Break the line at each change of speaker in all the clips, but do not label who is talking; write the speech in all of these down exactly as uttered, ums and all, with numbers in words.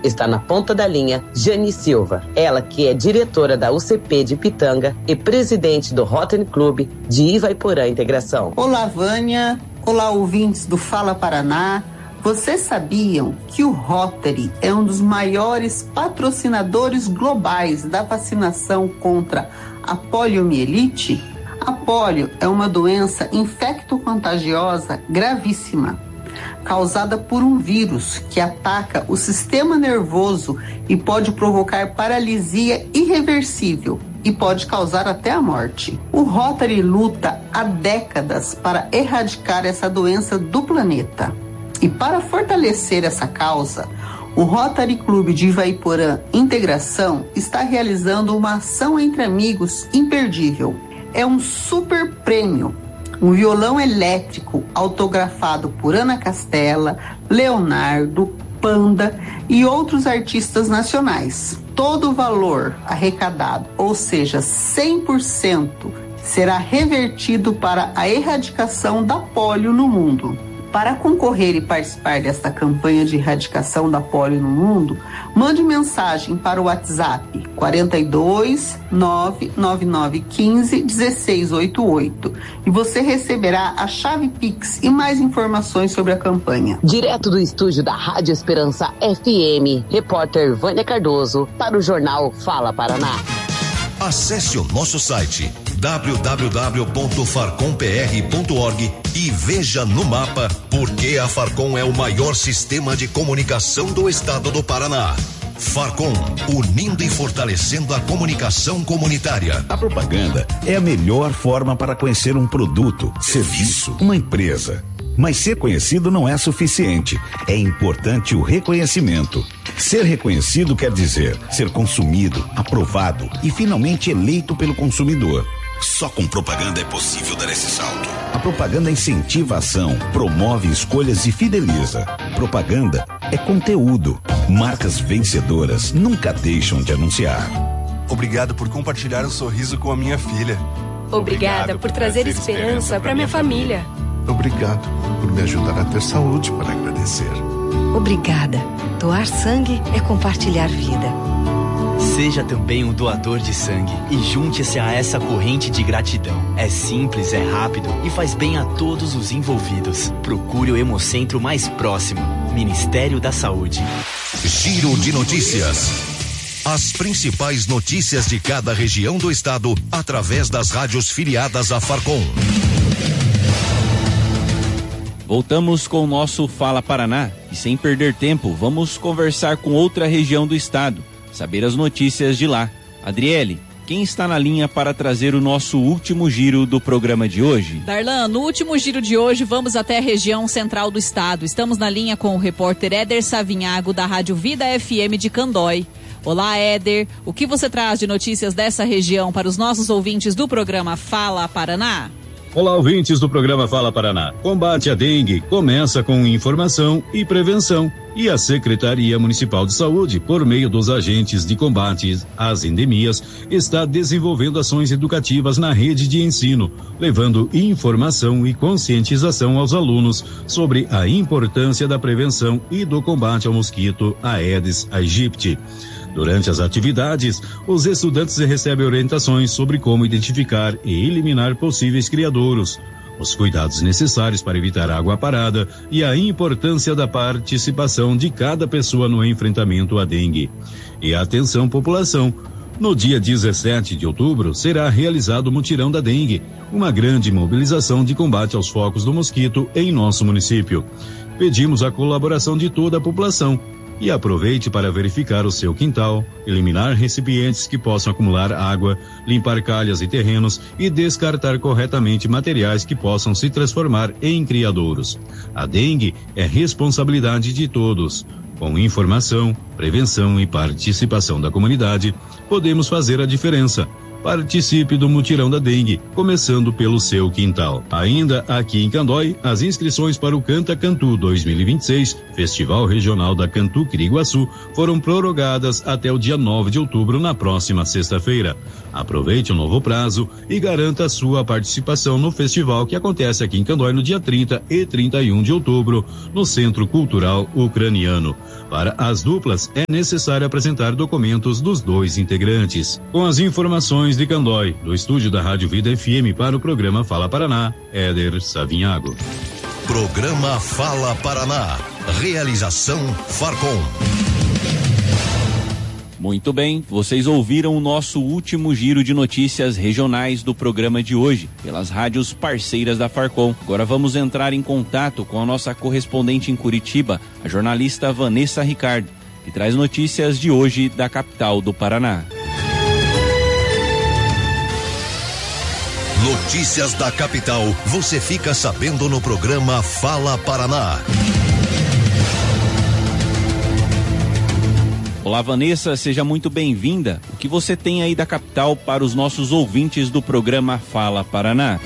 está na ponta da linha Jane Silva, ela que é diretora da U C P de Pitanga e presidente do Rotary Club de Ivaiporã Integração.
Olá, Vânia. Olá, ouvintes do Fala Paraná. Vocês sabiam que o Rotary é um dos maiores patrocinadores globais da vacinação contra a poliomielite? A polio é uma doença infecto-contagiosa gravíssima, causada por um vírus que ataca o sistema nervoso e pode provocar paralisia irreversível e pode causar até a morte. O Rotary luta há décadas para erradicar essa doença do planeta. E para fortalecer essa causa, o Rotary Clube de Ivaiporã Integração está realizando uma ação entre amigos imperdível. É um super prêmio, um violão elétrico autografado por Ana Castela, Leonardo, Panda e outros artistas nacionais. Todo o valor arrecadado, ou seja, cem por cento, será revertido para a erradicação da polio no mundo. Para concorrer e participar desta campanha de erradicação da polio no mundo, mande mensagem para o WhatsApp quarenta e dois, nove nove nove um cinco, um seis oito oito e você receberá a chave Pix e mais informações sobre a campanha.
Direto do estúdio da Rádio Esperança F M, repórter Vânia Cardoso para o jornal Fala Paraná.
Acesse o nosso site w w w ponto farcom p r ponto org e veja no mapa por que a Farcom é o maior sistema de comunicação do estado do Paraná. Farcom, unindo e fortalecendo a comunicação comunitária.
A propaganda é a melhor forma para conhecer um produto, serviço, uma empresa. Mas ser conhecido não é suficiente. É importante o reconhecimento. Ser reconhecido quer dizer ser consumido, aprovado e finalmente eleito pelo consumidor. Só com propaganda é possível dar esse salto. A propaganda incentiva a ação, promove escolhas e fideliza. Propaganda é conteúdo. Marcas vencedoras nunca deixam de anunciar.
Obrigado por compartilhar um sorriso com a minha filha.
Obrigada, Obrigado por trazer, trazer esperança para minha família.
Obrigado por me ajudar a ter saúde para agradecer.
Obrigada. Doar sangue é compartilhar vida.
Seja também um doador de sangue e junte-se a essa corrente de gratidão. É simples, é rápido e faz bem a todos os envolvidos. Procure o Hemocentro mais próximo. Ministério da Saúde.
Giro de notícias. As principais notícias de cada região do estado através das rádios filiadas à Farcom.
Voltamos com o nosso Fala Paraná e sem perder tempo, vamos conversar com outra região do estado, saber as notícias de lá. Adriele, quem está na linha para trazer o nosso último giro do programa de hoje?
Darlan, no último giro de hoje vamos até a região central do estado. Estamos na linha com o repórter Éder Savinhago da Rádio Vida F M de Candói. Olá, Éder, o que você traz de notícias dessa região para os nossos ouvintes do programa Fala Paraná?
Olá, ouvintes do programa Fala Paraná. Combate à dengue começa com informação e prevenção. E a Secretaria Municipal de Saúde, por meio dos agentes de combate às endemias, está desenvolvendo ações educativas na rede de ensino, levando informação e conscientização aos alunos sobre a importância da prevenção e do combate ao mosquito Aedes aegypti. Durante as atividades, os estudantes recebem orientações sobre como identificar e eliminar possíveis criadouros, os cuidados necessários para evitar água parada e a importância da participação de cada pessoa no enfrentamento à dengue. E atenção, população, no dia dezessete de outubro será realizado o Mutirão da Dengue, uma grande mobilização de combate aos focos do mosquito em nosso município. Pedimos a colaboração de toda a população. E aproveite para verificar o seu quintal, eliminar recipientes que possam acumular água, limpar calhas e terrenos e descartar corretamente materiais que possam se transformar em criadouros. A dengue é responsabilidade de todos. Com informação, prevenção e participação da comunidade, podemos fazer a diferença. Participe do mutirão da dengue, começando pelo seu quintal. Ainda aqui em Candói, as inscrições para o Canta Cantu dois mil e vinte e seis, Festival Regional da Cantu Quiriguaçu, foram prorrogadas até o dia nove de outubro, na próxima sexta-feira. Aproveite o novo prazo e garanta a sua participação no festival, que acontece aqui em Candói no dia trinta e trinta e um de outubro, no Centro Cultural Ucraniano. Para as duplas, é necessário apresentar documentos dos dois integrantes. Com as informações de Candói, do estúdio da Rádio Vida F M para o programa Fala Paraná, Éder Savinhago.
Programa Fala Paraná. Realização Farcom.
Muito bem, vocês ouviram o nosso último giro de notícias regionais do programa de hoje, pelas rádios parceiras da Farcom. Agora vamos entrar em contato com a nossa correspondente em Curitiba, a jornalista Vanessa Ricardo, que traz notícias de hoje da capital do Paraná.
Notícias da capital, você fica sabendo no programa Fala Paraná.
Olá, Vanessa, seja muito bem-vinda. O que você tem aí da capital para os nossos ouvintes do programa Fala Paraná?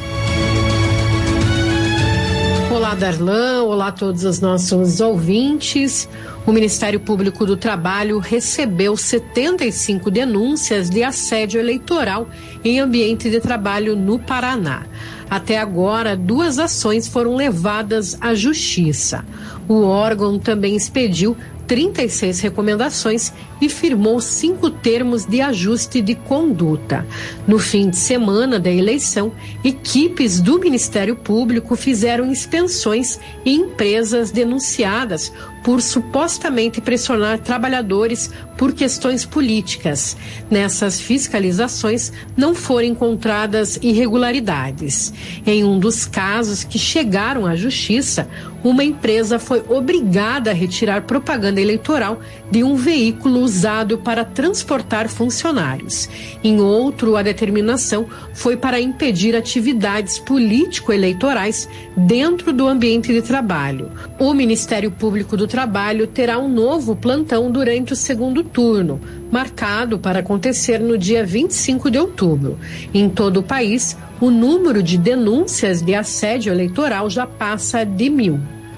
Olá, Darlan, olá a todos os nossos ouvintes. O Ministério Público do Trabalho recebeu setenta e cinco denúncias de assédio eleitoral em ambiente de trabalho no Paraná. Até agora, duas ações foram levadas à Justiça. O órgão também expediu trinta e seis recomendações e firmou cinco termos de ajuste de conduta. No fim de semana da eleição, equipes do Ministério Público fizeram inspeções em empresas denunciadas por supostamente pressionar trabalhadores por questões políticas. Nessas fiscalizações não foram encontradas irregularidades. Em um dos casos que chegaram à Justiça, uma empresa foi obrigada a retirar propaganda eleitoral de um veículo usado para transportar funcionários. Em outro, a determinação foi para impedir atividades político-eleitorais dentro do ambiente de trabalho. O Ministério Público do Trabalho terá um novo plantão durante o segundo turno, marcado para acontecer no dia vinte e cinco de outubro. Em todo o país, o número de denúncias de assédio eleitoral já passa de mil.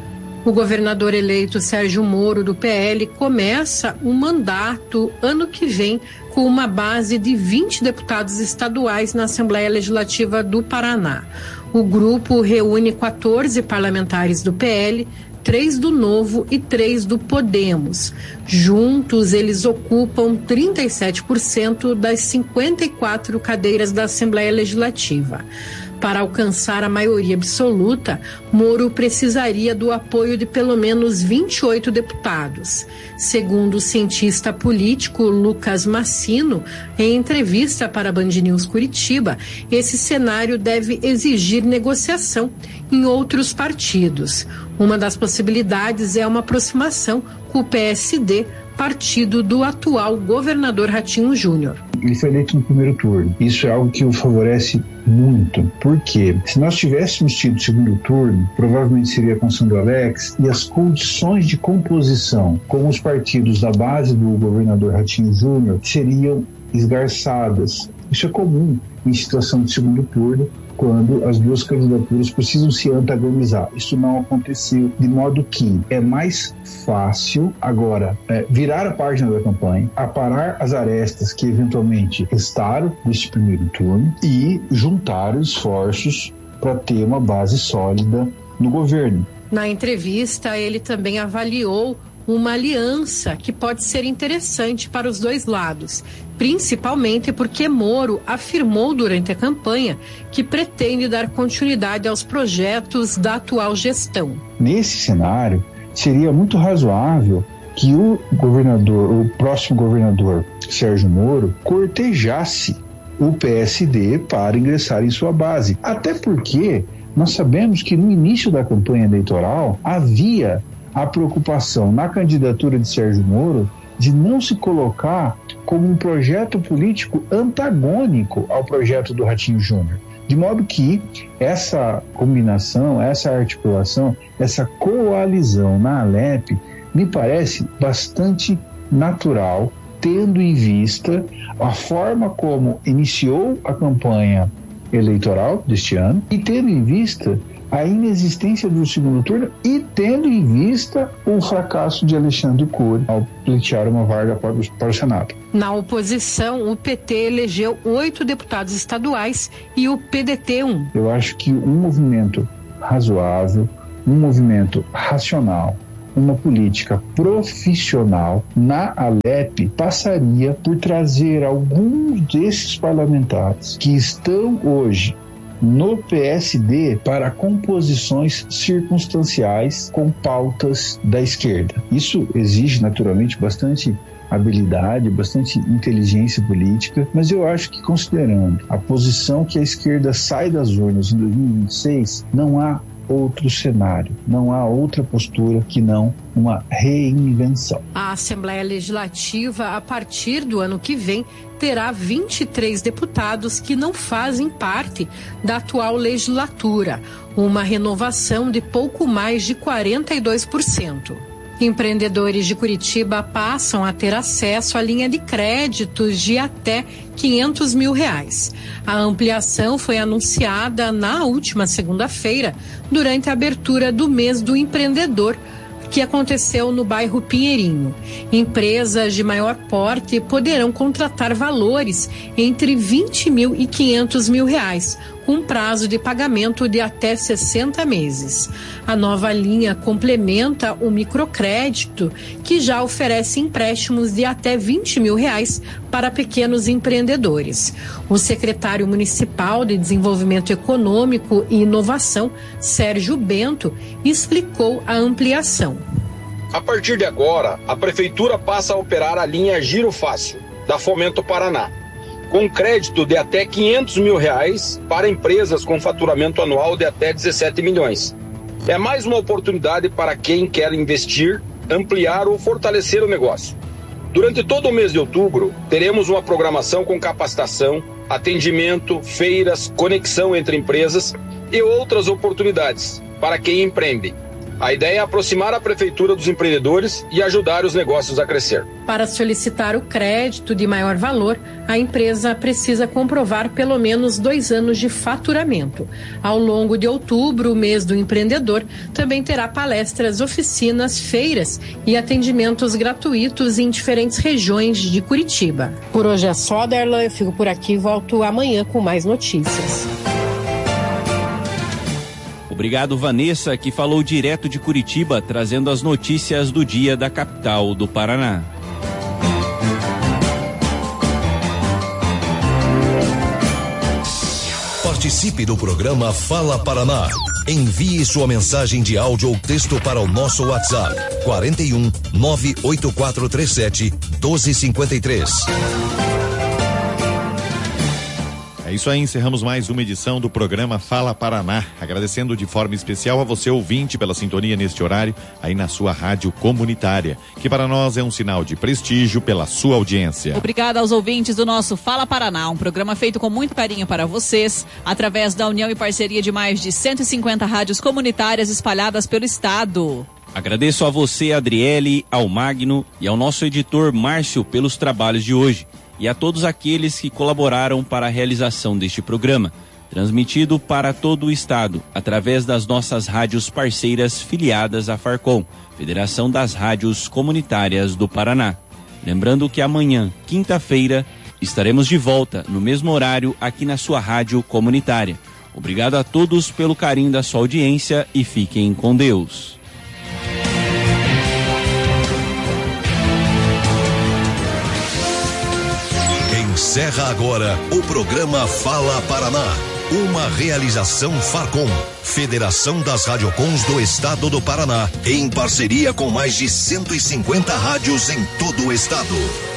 O governador eleito Sérgio Moro, do P L, começa um mandato ano que vem com uma base de vinte deputados estaduais na Assembleia Legislativa do Paraná. O grupo reúne quatorze parlamentares do P L, três do Novo e três do Podemos. Juntos, eles ocupam trinta e sete por cento das cinquenta e quatro cadeiras da Assembleia Legislativa. Para alcançar a maioria absoluta, Moro precisaria do apoio de pelo menos vinte e oito deputados. Segundo o cientista político Lucas Massino, em entrevista para a Band News Curitiba, esse cenário deve exigir negociação em outros partidos. Uma das possibilidades é uma aproximação com o P S D, partido do atual governador Ratinho Júnior.
Ele foi eleito no primeiro turno. Isso é algo que o favorece muito. Por quê? Se nós tivéssemos tido segundo turno, provavelmente seria com Sandro Alex, e as condições de composição com os partidos da base do governador Ratinho Júnior seriam esgarçadas. Isso é comum em situação de segundo turno, quando as duas candidaturas precisam se antagonizar. Isso não aconteceu, de modo que é mais fácil agora é, virar a página da campanha, aparar as arestas que eventualmente restaram deste primeiro turno e juntar esforços para ter uma base sólida no governo.
Na entrevista, ele também avaliou uma aliança que pode ser interessante para os dois lados, principalmente porque Moro afirmou durante a campanha que pretende dar continuidade aos projetos da atual gestão.
Nesse cenário, seria muito razoável que o governador, o próximo governador Sérgio Moro, cortejasse o P S D para ingressar em sua base. Até porque nós sabemos que no início da campanha eleitoral havia a preocupação na candidatura de Sérgio Moro de não se colocar como um projeto político antagônico ao projeto do Ratinho Júnior. De modo que essa combinação, essa articulação, essa coalizão na Alep me parece bastante natural tendo em vista a forma como iniciou a campanha eleitoral deste ano e tendo em vista a inexistência do segundo turno e tendo em vista o fracasso de Alexandre Cury ao pleitear uma vaga para o, para o Senado.
Na oposição, o P T elegeu oito deputados estaduais e o P D T um.
Eu acho que um movimento razoável, um movimento racional, uma política profissional na Alep passaria por trazer alguns desses parlamentares que estão hoje no P S D para composições circunstanciais com pautas da esquerda. Isso exige naturalmente bastante habilidade, bastante inteligência política, mas eu acho que, considerando a posição que a esquerda sai das urnas em dois mil e vinte e seis, não há outro cenário, não há outra postura que não uma reinvenção.
A Assembleia Legislativa, a partir do ano que vem, terá vinte e três deputados que não fazem parte da atual legislatura, uma renovação de pouco mais de quarenta e dois por cento. Empreendedores de Curitiba passam a ter acesso à linha de créditos de até quinhentos mil reais. A ampliação foi anunciada na última segunda-feira, durante a abertura do mês do empreendedor, que aconteceu no bairro Pinheirinho. Empresas de maior porte poderão contratar valores entre vinte mil e quinhentos mil reais, com prazo de pagamento de até sessenta meses. A nova linha complementa o microcrédito, que já oferece empréstimos de até vinte mil reais para pequenos empreendedores. O secretário municipal de Desenvolvimento Econômico e Inovação, Sérgio Bento, explicou a ampliação.
A partir de agora, a Prefeitura passa a operar a linha Giro Fácil, da Fomento Paraná, com crédito de até quinhentos mil reais para empresas com faturamento anual de até dezessete milhões. É mais uma oportunidade para quem quer investir, ampliar ou fortalecer o negócio. Durante todo o mês de outubro, teremos uma programação com capacitação, atendimento, feiras, conexão entre empresas e outras oportunidades para quem empreende. A ideia é aproximar a Prefeitura dos empreendedores e ajudar os negócios a crescer.
Para solicitar o crédito de maior valor, a empresa precisa comprovar pelo menos dois anos de faturamento. Ao longo de outubro, o mês do empreendedor, também terá palestras, oficinas, feiras e atendimentos gratuitos em diferentes regiões de Curitiba. Por hoje é só, Darlan. Eu fico por aqui e volto amanhã com mais notícias.
Obrigado, Vanessa, que falou direto de Curitiba, trazendo as notícias do dia da capital do Paraná.
Participe do programa Fala Paraná. Envie sua mensagem de áudio ou texto para o nosso WhatsApp quarenta e um, nove oito quatro três sete, doze cinquenta e três.
É isso aí, encerramos mais uma edição do programa Fala Paraná, agradecendo de forma especial a você ouvinte pela sintonia neste horário, aí na sua rádio comunitária, que para nós é um sinal de prestígio pela sua audiência.
Obrigada aos ouvintes do nosso Fala Paraná, um programa feito com muito carinho para vocês, através da união e parceria de mais de cento e cinquenta rádios comunitárias espalhadas pelo estado.
Agradeço a você, Adriele, ao Magno e ao nosso editor Márcio pelos trabalhos de hoje. E a todos aqueles que colaboraram para a realização deste programa, transmitido para todo o estado, através das nossas rádios parceiras filiadas à Farcom, Federação das Rádios Comunitárias do Paraná. Lembrando que amanhã, quinta-feira, estaremos de volta no mesmo horário aqui na sua rádio comunitária. Obrigado a todos pelo carinho da sua audiência e fiquem com Deus.
Encerra agora o programa Fala Paraná, uma realização Farcom, Federação das Radiocons do Estado do Paraná, em parceria com mais de cento e cinquenta rádios em todo o estado.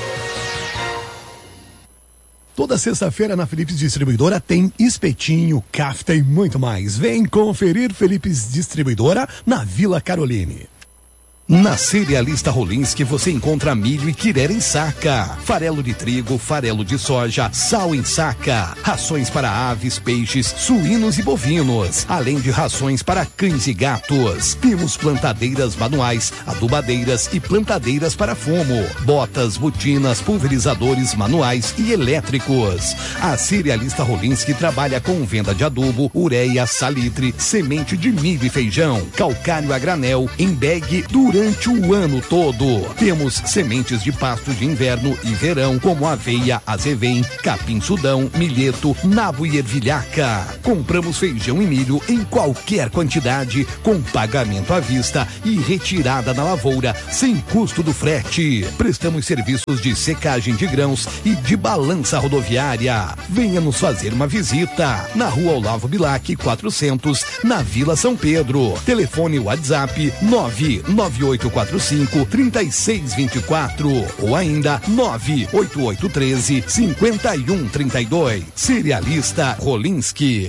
Toda sexta-feira na Philips Distribuidora tem espetinho, kafta e muito mais. Vem conferir Philips Distribuidora na Vila Caroline.
Na Cerealista Rolinski você encontra milho e quirera em saca, farelo de trigo, farelo de soja, sal em saca, rações para aves, peixes, suínos e bovinos, além de rações para cães e gatos. Temos plantadeiras manuais, adubadeiras e plantadeiras para fumo, botas, botinas, pulverizadores manuais e elétricos. A Cerealista Rolinski trabalha com venda de adubo, ureia, salitre, semente de milho e feijão, calcário a granel, em bag, durante Durante o ano todo. Temos sementes de pasto de inverno e verão, como aveia, azevém, capim-sudão, milheto, nabo e ervilhaca. Compramos feijão e milho em qualquer quantidade, com pagamento à vista e retirada na lavoura, sem custo do frete. Prestamos serviços de secagem de grãos e de balança rodoviária. Venha nos fazer uma visita. Na rua Olavo Bilac, quatrocentos, na Vila São Pedro. Telefone WhatsApp nove nove oito quatro cinco, três seis dois quatro ou ainda nove oito oito um três, cinco um três dois. Cerealista Rolinski.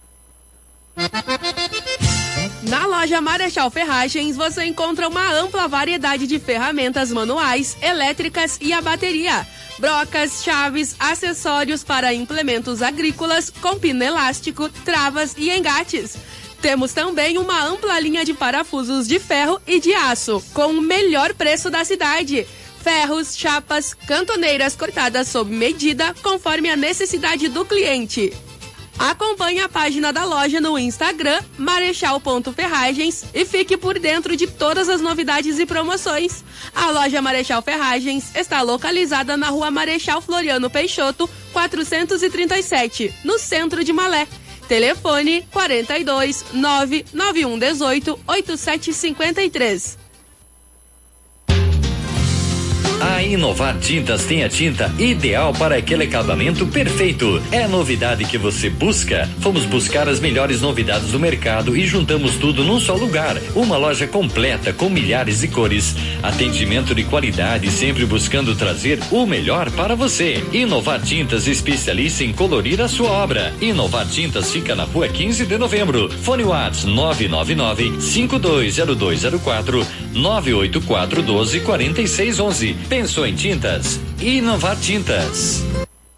Na loja Marechal Ferragens você encontra uma ampla variedade de ferramentas manuais, elétricas e a bateria. Brocas, chaves, acessórios para implementos agrícolas com pino elástico, travas e engates. Temos também uma ampla linha de parafusos de ferro e de aço, com o melhor preço da cidade. Ferros, chapas, cantoneiras cortadas sob medida, conforme a necessidade do cliente. Acompanhe a página da loja no Instagram, marechal ponto ferragens, e fique por dentro de todas as novidades e promoções. A loja Marechal Ferragens está localizada na rua Marechal Floriano Peixoto, quatrocentos e trinta e sete, no centro de Malé. Telefone quarenta e dois, nove nove um um oito, oito sete cinco três.
A Inovar Tintas tem a tinta ideal para aquele acabamento perfeito. É a novidade que você busca? Fomos buscar as melhores novidades do mercado e juntamos tudo num só lugar. Uma loja completa com milhares de cores. Atendimento de qualidade, sempre buscando trazer o melhor para você. Inovar Tintas, especialista em colorir a sua obra. Inovar Tintas fica na rua quinze de novembro. Fone WhatsApp nove nove nove, cinco dois zero dois zero quatro, nove oito quatro um dois, quatro seis um um. Pensou em tintas? Inovar Tintas.